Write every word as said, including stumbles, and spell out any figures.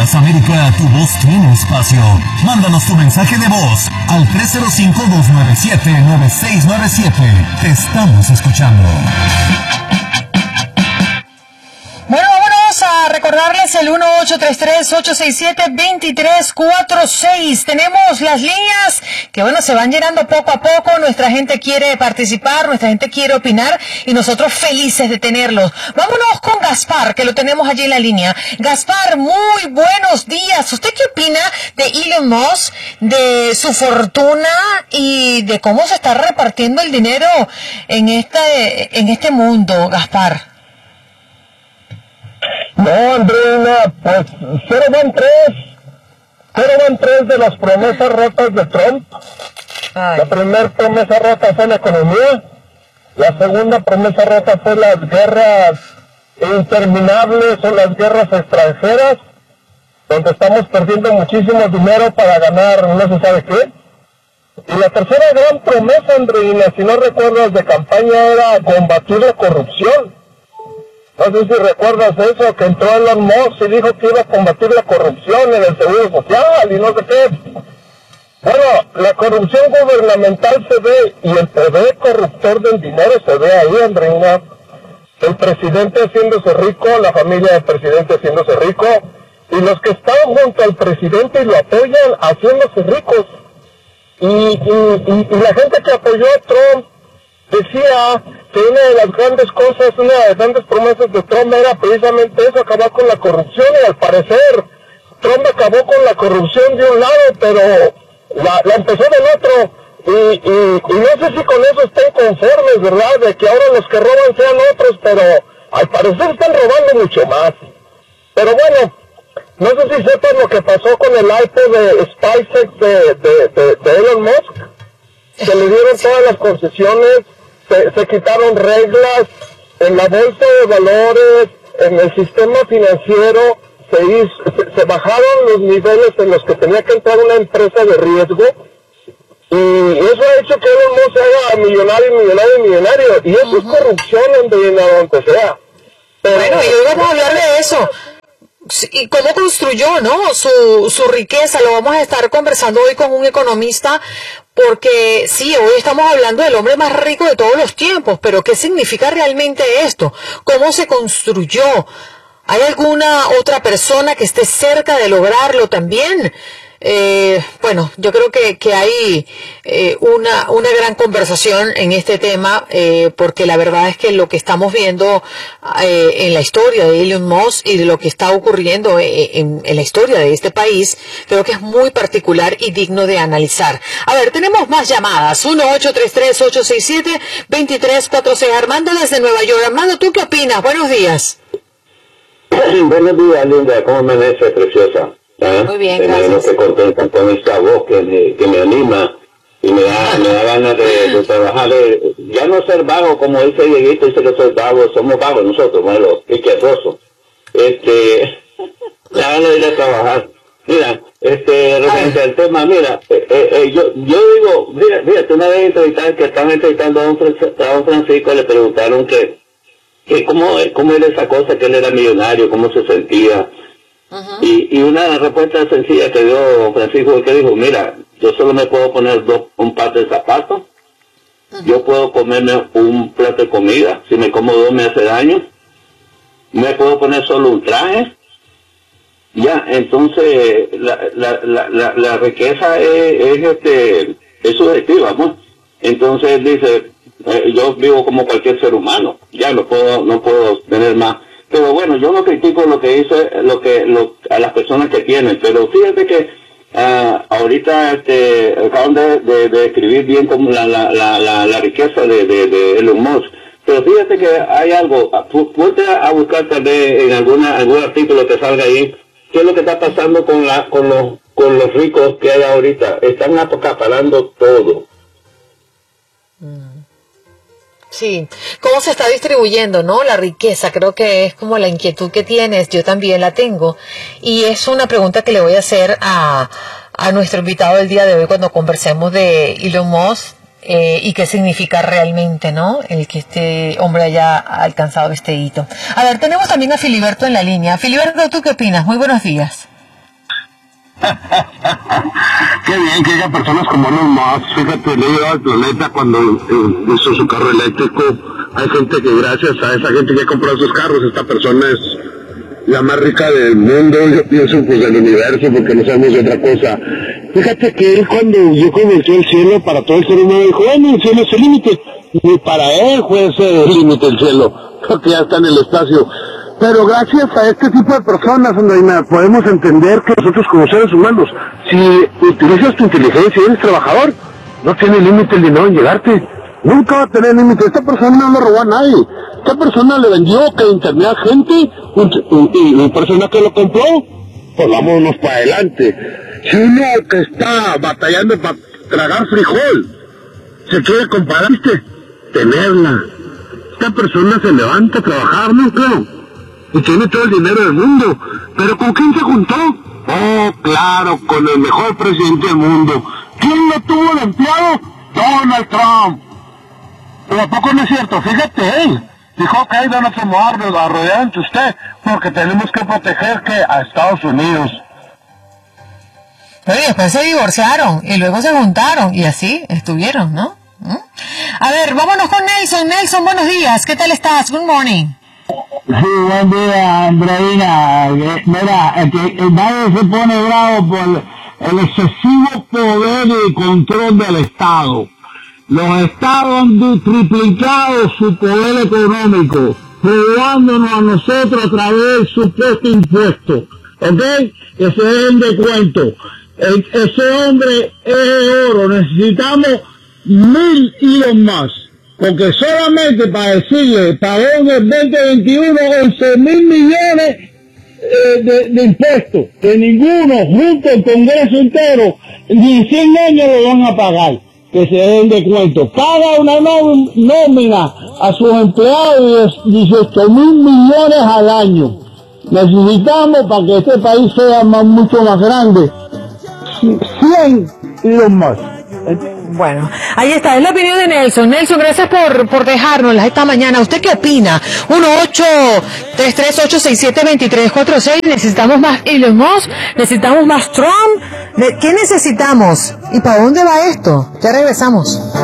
Las Américas, tu voz tiene espacio. Mándanos tu mensaje de voz al tres cero cinco, dos nueve siete, nueve seis nueve siete. Te estamos escuchando. Bueno, vámonos a recordarles el uno ocho tres tres, ocho seis siete, dos tres cuatro seis. Tenemos las líneas que, bueno, se van llenando poco a poco. Nuestra gente quiere participar, nuestra gente quiere opinar y nosotros felices de tenerlos. Vámonos con Gaspar, que lo tenemos allí en la línea. Gaspar, muy buenos días. ¿Usted qué opina de Elon Musk, de su fortuna y de cómo se está repartiendo el dinero en este, en este mundo, Gaspar? No, Andreina, pues cero van tres, cero van tres de las promesas rotas de Trump. Ay. La primera promesa rota fue la economía, la segunda promesa rota fue las guerras interminables o las guerras extranjeras, donde estamos perdiendo muchísimo dinero para ganar no se sabe qué. Y la tercera gran promesa, Andreina, si no recuerdas, de campaña era combatir la corrupción. No sé si recuerdas eso, que entró Elon Musk y dijo que iba a combatir la corrupción en el seguro social y no sé qué. Bueno, la corrupción gubernamental se ve y el poder corruptor del dinero se ve ahí, Andreina. El presidente haciéndose rico, la familia del presidente haciéndose rico, y los que están junto al presidente y lo apoyan haciéndose ricos. Y, y, y, y la gente que apoyó a Trump decía que una de las grandes cosas, una de las grandes promesas de Trump era precisamente eso, acabar con la corrupción, y al parecer Trump acabó con la corrupción de un lado, pero la, la empezó del otro, y, y, y no sé si con eso estén conformes, ¿verdad?, de que ahora los que roban sean otros, pero al parecer están robando mucho más. Pero bueno, no sé si sepan lo que pasó con el auto de SpaceX de, de, de, de Elon Musk, se le dieron todas las concesiones, Se, se quitaron reglas en la bolsa de valores, en el sistema financiero, se, hizo, se, se bajaron los niveles en los que tenía que entrar una empresa de riesgo, y eso ha hecho que Elon Musk se haga millonario, millonario, millonario, y eso uh-huh. es corrupción en donde sea. Pero, bueno, y hoy vamos a hablar de eso. ¿Y cómo construyó, no, su, su riqueza? Lo vamos a estar conversando hoy con un economista, porque sí, hoy estamos hablando del hombre más rico de todos los tiempos, pero ¿qué significa realmente esto? ¿Cómo se construyó? ¿Hay alguna otra persona que esté cerca de lograrlo también? Eh, bueno, yo creo que, que hay eh, una, una gran conversación en este tema, eh, porque la verdad es que lo que estamos viendo eh, en la historia de Elon Musk y de lo que está ocurriendo en, en, en la historia de este país, creo que es muy particular y digno de analizar. A ver, tenemos más llamadas. uno ocho tres tres, ocho seis siete, dos tres cuatro seis. Armando desde Nueva York. Armando, ¿tú qué opinas? Buenos días. Buenos días, Linda. ¿Cómo amanece, preciosa? ¿Ah? Muy bien, me gracias. Que contenta con esta voz que me, que me anima y me da, me da ganas de, de trabajar, de, ya no ser vago, como dice Dieguito, dice que soy vago, somos vagos nosotros, bueno, izquierdosos. Este, la ganas de ir a trabajar. Mira, este, referente al tema, mira, eh, eh, yo, yo digo, mira, mira, una vez entrevistaron, que estaban entrevistando a don, a don Francisco, le preguntaron que, que cómo, cómo era esa cosa, que él era millonario, cómo se sentía. Uh-huh. y, y una respuesta sencilla que dio Francisco, que dijo, mira, yo solo me puedo poner dos, un par de zapatos, uh-huh. yo puedo comerme un plato de comida, si me como dos me hace daño, me puedo poner solo un traje, ya, entonces la, la, la, la, la riqueza es, es, este, es subjetiva, ¿no? Entonces dice, eh, yo vivo como cualquier ser humano, ya no puedo, no puedo tener más. Pero bueno, yo no critico lo que hizo, lo que, lo, a las personas que tienen, pero fíjate que uh, ahorita este, acaban de, de, de escribir bien como la, la, la, la, la riqueza de, de, de Elon Musk, pero fíjate que hay algo, ponte a buscar tal vez en alguna, algún artículo que salga ahí, qué es lo que está pasando con la, con los, con los ricos que hay ahorita, están acaparando todo. Mm. Sí, cómo se está distribuyendo, ¿no? La riqueza, creo que es como la inquietud que tienes, yo también la tengo, y es una pregunta que le voy a hacer a, a nuestro invitado del día de hoy cuando conversemos de Elon Musk, eh, y qué significa realmente, ¿no?, el que este hombre haya alcanzado este hito. A ver, tenemos también a Filiberto en la línea. Filiberto, ¿tú qué opinas? Muy buenos días. Qué bien que haya personas como Elon Musk. Fíjate, le lleva al planeta cuando eh, hizo su carro eléctrico. Hay gente que gracias a esa gente que ha comprado sus carros, esta persona es la más rica del mundo, yo pienso pues del universo, porque no sabemos de otra cosa. Fíjate que él cuando yo comenzó el cielo para todo el ser humano, dijo, bueno, el cielo es el límite. Ni para él fue ese el límite el cielo, porque ya está en el espacio. Pero gracias a este tipo de personas, Andreina, podemos entender que nosotros como seres humanos, si utilizas tu inteligencia y eres trabajador, no tiene límite el dinero en llegarte. Nunca va a tener límite. Esta persona no le robó a nadie. Esta persona le vendió que internet a gente y una persona que lo compró, pues vámonos para adelante. Si uno que está batallando para tragar frijol se quiere comparar, ¿viste? Tenerla. Esta persona se levanta a trabajar, ¿no? Claro. Y tiene todo el dinero del mundo. ¿Pero con quién se juntó? Oh, claro, con el mejor presidente del mundo. ¿Quién lo tuvo de empleado? Donald Trump. Pero ¿a poco no es cierto? Fíjate, él dijo que no nos vamos a rodear ante usted porque tenemos que proteger que a Estados Unidos. Pero después se divorciaron y luego se juntaron y así estuvieron, ¿no? ¿Mm? A ver, vámonos con Nelson. Nelson, buenos días. ¿Qué tal estás? Good morning. Sí, buen día, Andreina. Mira, el que nadie se pone bravo por el excesivo poder y control del Estado. Los estados han triplicado su poder económico, robándonos a nosotros a través del supuesto impuesto. ¿Ok? Que se den de cuento. El, ese hombre es de oro. Necesitamos mil hilos más. Porque solamente para decirle, pagó en el veinte veintiuno once mil millones eh, de, de impuestos. Que ninguno, junto al Congreso entero, ni en cien años lo van a pagar. Que se den de cuento. Paga una nómina a sus empleados de dieciocho mil millones al año. Necesitamos, para que este país sea más, mucho más grande, cien y dos más. Bueno, ahí está, es la opinión de Nelson. Nelson, gracias por, por dejárnosla esta mañana. ¿Usted qué opina? uno ocho tres tres ocho seis siete dos tres cuatro seis. ¿Necesitamos más Elon Musk? ¿Necesitamos más Trump? ¿Qué necesitamos? ¿Y para dónde va esto? Ya regresamos.